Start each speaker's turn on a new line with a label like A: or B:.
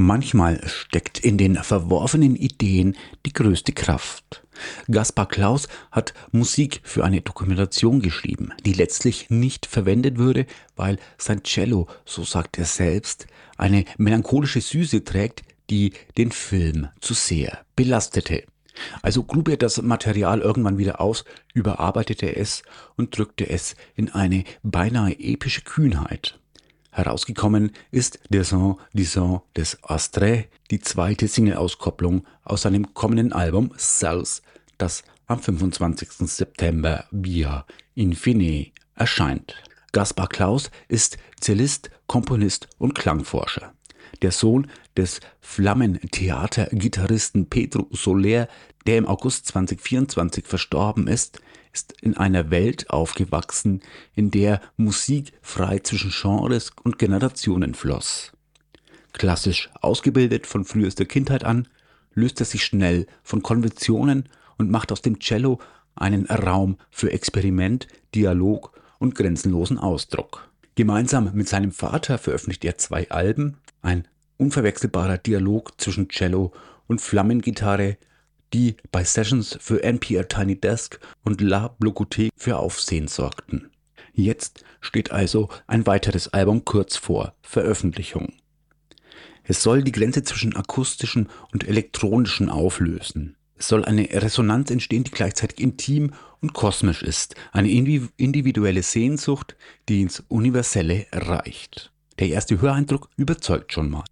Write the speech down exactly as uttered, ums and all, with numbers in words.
A: Manchmal steckt in den verworfenen Ideen die größte Kraft. Gaspar Klaus hat Musik für eine Dokumentation geschrieben, die letztlich nicht verwendet würde, weil sein Cello, so sagt er selbst, eine melancholische Süße trägt, die den Film zu sehr belastete. Also grub er das Material irgendwann wieder aus, überarbeitete es und drückte es in eine beinahe epische Kühnheit. Herausgekommen ist Der Son du Son des Astres, die zweite Single-Auskopplung aus seinem kommenden Album South, das am fünfundzwanzigsten September via Infine erscheint. Gaspar Klaus ist Cellist, Komponist und Klangforscher. Der Sohn des Flammentheater-Gitarristen Pedro Soler, der im August zweitausendvierundzwanzig verstorben ist, ist in einer Welt aufgewachsen, in der Musik frei zwischen Genres und Generationen floss. Klassisch ausgebildet von frühester Kindheit an, löst er sich schnell von Konventionen und macht aus dem Cello einen Raum für Experiment, Dialog und grenzenlosen Ausdruck. Gemeinsam mit seinem Vater veröffentlicht er zwei Alben, ein unverwechselbarer Dialog zwischen Cello und Flammengitarre, die bei Sessions für N P R Tiny Desk und La Blogothèque für Aufsehen sorgten. Jetzt steht also ein weiteres Album kurz vor Veröffentlichung. Es soll die Grenze zwischen akustischen und elektronischen auflösen. Es soll eine Resonanz entstehen, die gleichzeitig intim und kosmisch ist, eine individuelle Sehnsucht, die ins Universelle reicht. Der erste Höreindruck überzeugt schon mal.